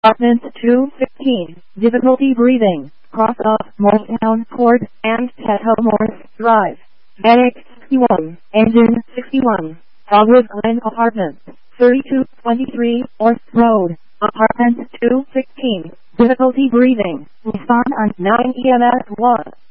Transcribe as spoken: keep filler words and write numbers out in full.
Apartment two fifteen, difficulty breathing, cross off Morristown Court and Tettle Morris Drive. Medic sixty-one, engine sixty-one, Dogwood Glen Apartment, thirty-two twenty-three, Orth Road. Apartment two sixteen, difficulty breathing, respond on nine E M S one.